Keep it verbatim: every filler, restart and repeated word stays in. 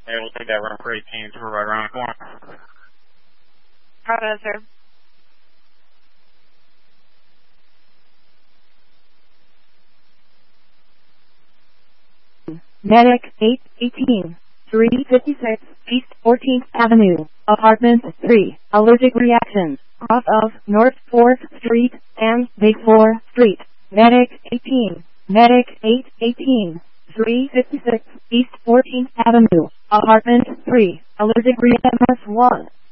Hey, we'll take that room for eighteen, so we're right around the corner. How does sir? Medic eight eighteen, three fifty-six East fourteenth Avenue, Apartment three, allergic reaction, off of North fourth Street and Bay four Street. Medic eighteen, Medic eight eighteen, three fifty-six East fourteenth Avenue, Apartment three, allergic reaction. one.